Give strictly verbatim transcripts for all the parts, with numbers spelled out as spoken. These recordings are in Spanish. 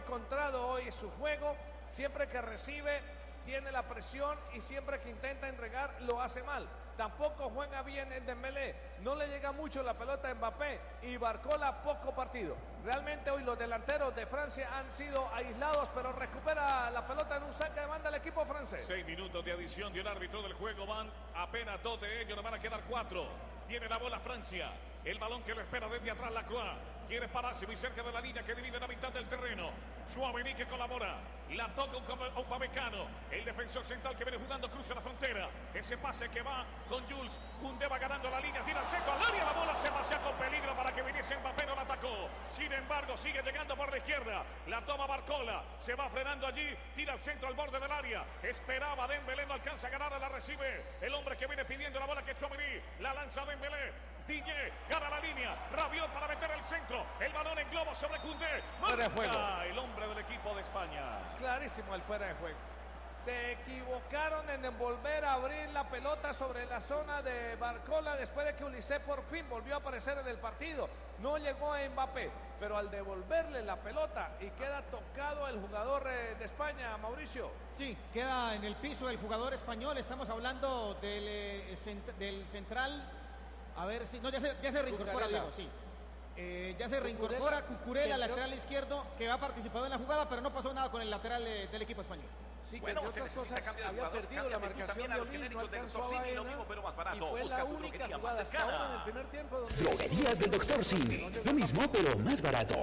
encontrado hoy su juego. Siempre que recibe, tiene la presión y siempre que intenta entregar, lo hace mal. Tampoco juega bien en Dembélé, no le llega mucho la pelota a Mbappé y Barcola poco partido. Realmente hoy los delanteros de Francia han sido aislados, pero recupera la pelota en un saque de banda el equipo francés. Seis minutos de adición de un árbitro del juego, van apenas dos de ellos, nos van a quedar cuatro. Tiene la bola Francia, el balón que lo espera desde atrás Lacroix. Quiere pararse muy cerca de la línea que divide la mitad del terreno. Tchouaméni que colabora, la toca un Upamecano, el defensor central que viene jugando, cruza la frontera. Ese pase que va con Jules, Koundé va ganando la línea, tira al centro al área, la bola se pasea con peligro para que viniese Mbappé, no la atacó. Sin embargo, sigue llegando por la izquierda, la toma Barcola, se va frenando allí, tira al centro al borde del área. Esperaba Dembélé, no alcanza a ganar, la recibe el hombre que viene pidiendo la bola, que es Tchouaméni, la lanza Dembélé. Digne gana la línea, Rabiot para meter el centro, el balón en globo sobre Koundé. Fuera de juego. El hombre del equipo de España. Clarísimo el fuera de juego. Se equivocaron en envolver a abrir la pelota sobre la zona de Barcola después de que Olise por fin volvió a aparecer en el partido. No llegó a Mbappé, pero al devolverle la pelota y queda tocado el jugador de España, Mauricio. Sí, queda en el piso el jugador español. Estamos hablando del, eh, cent del central. A ver si. No, ya se, ya se reincorpora, Diego, sí. Eh, ya se reincorpora Cucurella, lateral izquierdo, que ha participado en la jugada, pero no pasó nada con el lateral eh, del equipo español. Sí, bueno, que se necesita cosas, cambio de había jugador, perdido la marcación de Olís, no alcanzó a Baena, lo mismo, pero más barato. Y fue busca la única jugada hasta ahora en el primer tiempo donde... Droguerías del doctor Simi, lo mismo, pero más barato.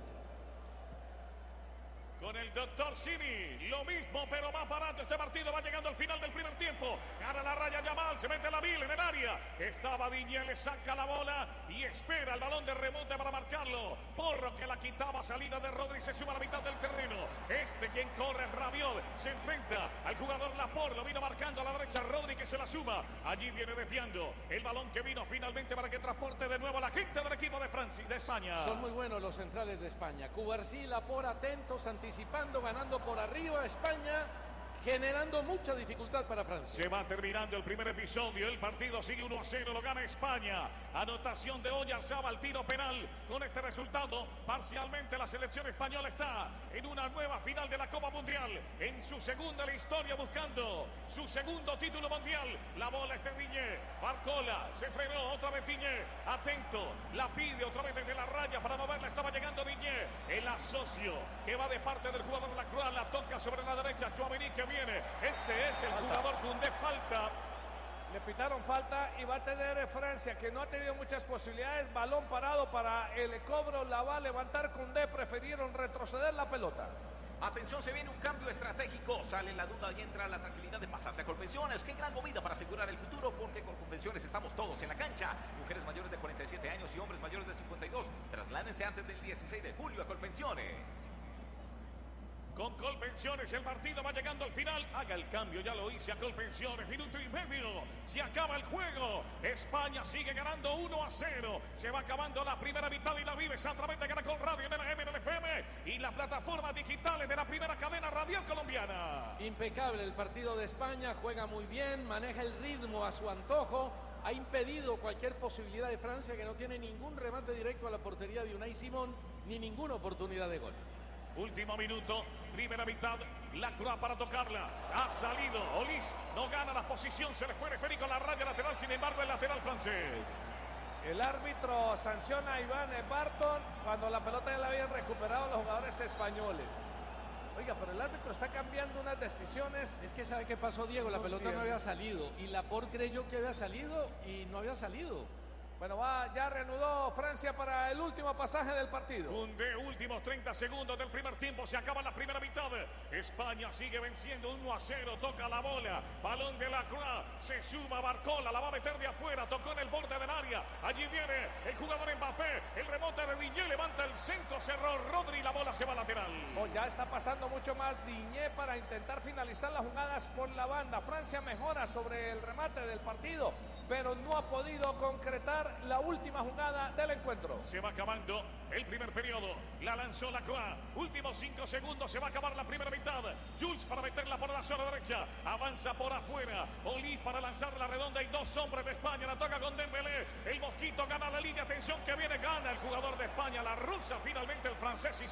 Con el doctor Simi, lo mismo pero más barato. Este partido va llegando al final del primer tiempo. Gana la raya Yamal, se mete la Ville en el área. Estaba Digne, le saca la bola y espera el balón de rebote para marcarlo. Porro que la quitaba, salida de Rodri, se suma a la mitad del terreno. Este quien corre es Rabiot, se enfrenta al jugador Laporte, lo vino marcando a la derecha Rodri que se la suma. Allí viene desviando el balón que vino finalmente para que transporte de nuevo a la gente del equipo de Francia y de España. Son muy buenos los centrales de España. Cubarsí, Laporte atentos, anticipando, ganando por arriba España, generando mucha dificultad para Francia. Se va terminando el primer episodio, el partido sigue uno a cero, lo gana España. Anotación de Oyarzabal, tiro penal. Con este resultado, parcialmente la selección española está en una nueva final de la Copa Mundial, en su segunda en la historia, buscando su segundo título mundial. La bola está en Digne, Barcola, se frenó, otra vez Digne, atento, la pide otra vez desde la raya para moverla, estaba llegando Digne, el asocio que va de parte del jugador Lacroix, la toca sobre la derecha, Tchouaméni que viene, este es el falta. Jugador Koundé, falta. Le pitaron falta y va a tener Francia, que no ha tenido muchas posibilidades, balón parado para el cobro, la va a levantar Koundé, prefirieron retroceder la pelota. Atención, se viene un cambio estratégico, sale la duda y entra la tranquilidad de pasarse a Colpensiones. Qué gran movida para asegurar el futuro, porque con Colpensiones estamos todos en la cancha. Mujeres mayores de cuarenta y siete años y hombres mayores de cincuenta y dos, trasládense antes del dieciséis de julio a Colpensiones. Con Colpensiones el partido va llegando al final. Haga el cambio, ya lo hice a Colpensiones. Minuto y medio, se acaba el juego. España sigue ganando uno a cero. Se va acabando la primera mitad y la vives a través de Caracol Radio, en la M, en el F M y las plataformas digitales de la primera cadena radial colombiana. Impecable el partido de España, juega muy bien, maneja el ritmo a su antojo. Ha impedido cualquier posibilidad de Francia, que no tiene ningún remate directo a la portería de Unai Simón, ni ninguna oportunidad de gol. Último minuto, primera mitad, Lacroix para tocarla, ha salido, Olise no gana la posición, se le fue el esférico a la raya lateral, sin embargo el lateral francés. El árbitro sanciona a Iván Barton cuando la pelota ya la habían recuperado los jugadores españoles. Oiga, pero el árbitro está cambiando unas decisiones. Es que ¿sabe qué pasó, Diego? La no pelota entiendo. no había salido y Laporte creyó que había salido y no había salido. Bueno, va, ya reanudó Francia para el último pasaje del partido. Koundé, últimos treinta segundos del primer tiempo, se acaba la primera mitad. España sigue venciendo uno a cero, toca la bola, balón de Lacroix, se suma Barcola, la va a meter de afuera, tocó en el borde del área, allí viene el jugador Mbappé, el remote de Digne, levanta el centro, cerró Rodri, la bola se va lateral. Oh, ya está pasando mucho más Digne para intentar finalizar las jugadas por la banda. Francia mejora sobre el remate del partido, pero no ha podido concretar la última jugada del encuentro. Se va acabando el primer periodo, la lanzó Lacroix, últimos cinco segundos, se va a acabar la primera mitad. Jules para meterla por la zona derecha, avanza por afuera, Olise para lanzar la redonda y dos hombres de España, la toca con Dembélé, el Mosquito gana la línea, atención que viene, gana el jugador de España, la rusa finalmente el francés.